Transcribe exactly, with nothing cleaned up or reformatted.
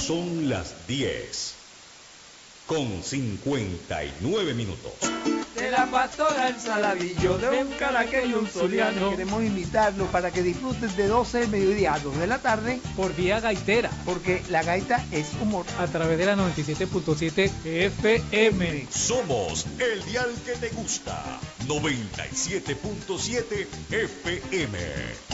Son las diez con cincuenta y nueve minutos. De la pastora el Saladillo, de un caraqueño un zuliano. Queremos invitarlos para que disfruten de doce del mediodía a dos de la tarde por Vía Gaitera, porque la gaita es humor. A través de la noventa y siete punto siete F M. Somos el dial que te gusta. noventa y siete punto siete F M.